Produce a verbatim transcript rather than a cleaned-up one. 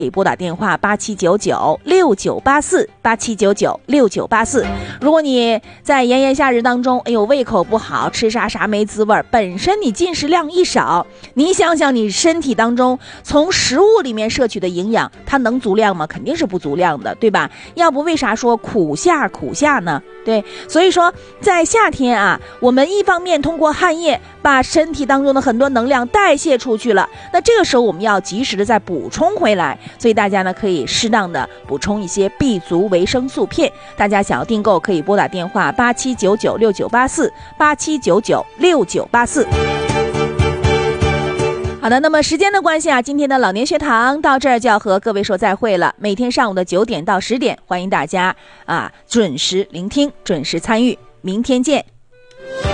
可以拨打电话八七九九六九八四八七九九六九八四。如果你在炎炎夏日当中，哎呦胃口不好，吃啥啥没滋味，本身你进食量一少，你想想你身体当中从食物里面摄取的营养，它能足量吗？肯定是不足量的，对吧？要不为啥说苦夏苦夏呢？对，所以说在夏天啊，我们一方面通过汗液把身体当中的很多能量代谢出去了，那这个时候我们要及时的再补充回来，所以大家呢可以适当的补充一些 B 族维生素片。大家想要订购可以拨打电话八七九九六九八四八七九九六九八四。好的，那么时间的关系啊，今天的老年学堂到这儿就要和各位说再会了。每天上午的九点到十点，欢迎大家啊准时聆听，准时参与。明天见。